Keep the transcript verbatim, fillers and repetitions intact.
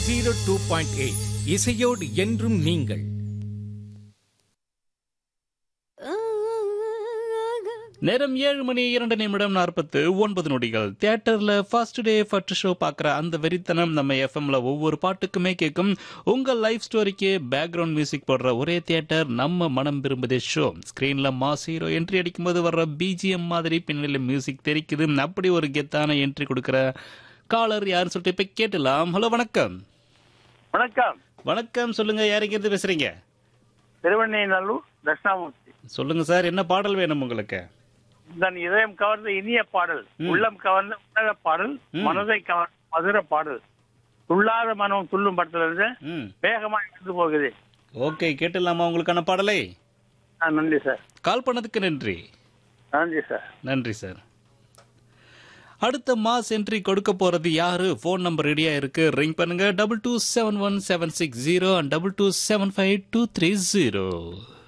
Zero two point eight இசையோடு என்றும் நீங்கள். நேரம் ஏழு மணி இரண்டு நிமிடம் நாற்பத்து ஒன்பது நொடிகள். தியேட்டர்ல ஃபர்ஸ்ட் டே ஃபர்ஸ்ட் ஷோ பாக்குற அந்த வெறித்தனம் நம்ம எஃப்எம்ல ஒவ்வொரு பாட்டுக்குமே கேட்கும். உங்கள் லைஃப் ஸ்டோரிக்கு பேக்ரவுண்ட் மியூசிக் போடுற ஒரே தியேட்டர் நம்ம மனம் விரும்புதே ஷோ. ஸ்கிரீன்ல மாஸ் ஹீரோ என்ட்ரி அடிக்கும் போது வர்ற பிஜிஎம் மாதிரி பின்னணியில மியூசிக் தெரிக்குது. அப்படி ஒரு கெத்தான என்ட்ரி கொடுக்குற காலர் யாருன்னு சொல்லிட்டு இப்ப கேட்டலாம். ஹலோ, வணக்கம். வணக்கம். வணக்கம், சொல்லுங்க. யாருங்கிறது பேசுறீங்க? திருவண்ணைநல்லூர் தட்சிணாமூர்த்தி. சொல்லுங்க சார், என்ன பாடல் வேணும் உங்களுக்கு? தன் இதயம் கவர்ந்த இனிய பாடல், உள்ளம் கவர்ந்த உன்னத பாடல், மனதை கவர்ந்த மதுர பாடல், துள்ளாத மனம் துள்ளும் படத்துல இருந்து வேகமா இருந்து போகுது. ஓகே, கேட்டுலாமா உங்களுக்கான பாடலை? நன்றி சார். கால் பண்ணதுக்கு நன்றி. நன்றி சார். நன்றி சார். அடுத்த மாஸ் என்ட்ரி கொடுக்க போறது யாரு? போன் நம்பர் ரெடியா இருக்கு, ரிங் பண்ணுங்க. Double two seven one seven six zero and double two seven five two three zero.